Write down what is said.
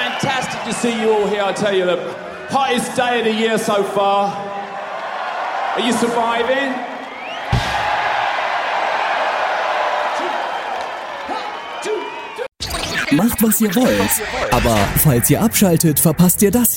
fantastic to see you all here. I tell you, the hottest day of the year so far. Are you surviving? Macht, was ihr wollt. Aber falls ihr abschaltet, verpasst ihr das hier.